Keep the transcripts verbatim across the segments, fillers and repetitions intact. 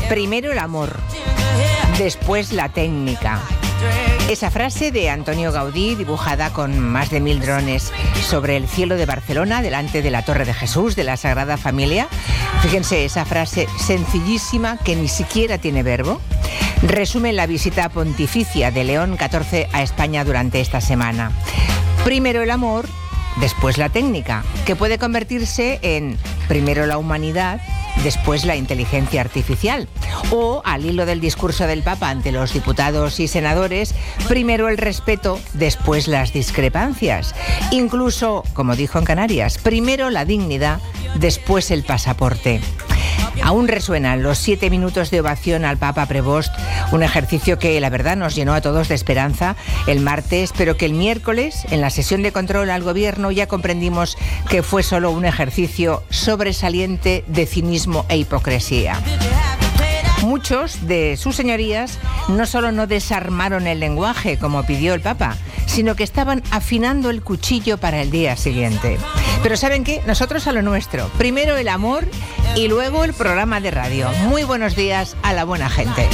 Primero el amor, después la técnica. Esa frase de Antonio Gaudí, dibujada con más de mil drones sobre el cielo de Barcelona, delante de la Torre de Jesús, de la Sagrada Familia. Fíjense, esa frase sencillísima que ni siquiera tiene verbo, resume la visita pontificia de León catorce a España durante esta semana. Primero el amor, después la técnica, que puede convertirse en primero la humanidad, después la inteligencia artificial. O, al hilo del discurso del Papa ante los diputados y senadores, primero el respeto, después las discrepancias. Incluso, como dijo en Canarias, primero la dignidad, después el pasaporte. Aún resuenan los siete minutos de ovación al Papa Prevost, un ejercicio que la verdad nos llenó a todos de esperanza el martes, pero que el miércoles, en la sesión de control al gobierno, ya comprendimos que fue solo un ejercicio sobresaliente de cinismo e hipocresía. Muchos de sus señorías no solo no desarmaron el lenguaje, como pidió el Papa, sino que estaban afinando el cuchillo para el día siguiente. Pero ¿saben qué? Nosotros a lo nuestro. Primero el amor y luego el programa de radio. Muy buenos días a la buena gente.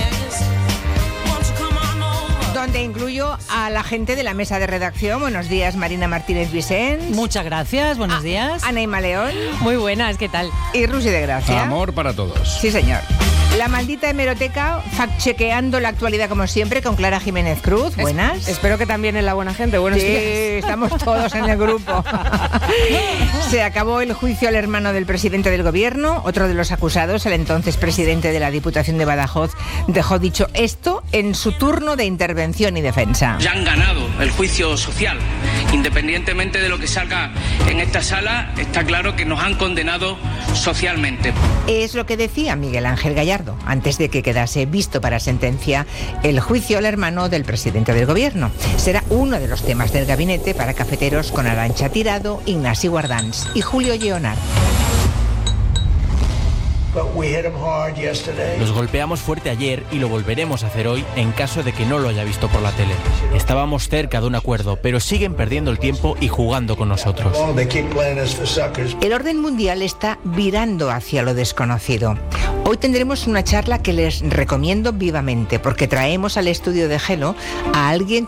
Donde incluyo a la gente de la mesa de redacción. Buenos días, Marina Martínez Vicens. Muchas gracias, buenos a- días. Ana Ima León. Muy buenas, ¿qué tal? Y Rusi de Gracia. Amor para todos. Sí, señor. La maldita hemeroteca, fact-chequeando la actualidad como siempre con Clara Jiménez Cruz. Buenas. Es- espero que también en la buena gente. Buenos Sí, días. estamos todos en el grupo. Se acabó el juicio al hermano del presidente del gobierno. Otro de los acusados, el entonces presidente de la Diputación de Badajoz, dejó dicho esto en su turno de intervención y defensa. Ya han ganado el juicio social. Independientemente de lo que salga en esta sala, está claro que nos han condenado socialmente. Es lo que decía Miguel Ángel Gallardo antes de que quedase visto para sentencia el juicio al hermano del presidente del gobierno. Será uno de los temas del gabinete para cafeteros con Arantxa Tirado, Ignasi Guardans y Julio Lleonart. Los golpeamos fuerte ayer y lo volveremos a hacer hoy en caso de que no lo haya visto por la tele. Estábamos cerca de un acuerdo, pero siguen perdiendo el tiempo y jugando con nosotros. El orden mundial está virando hacia lo desconocido. Hoy tendremos una charla que les recomiendo vivamente porque traemos al estudio de Gelo a alguien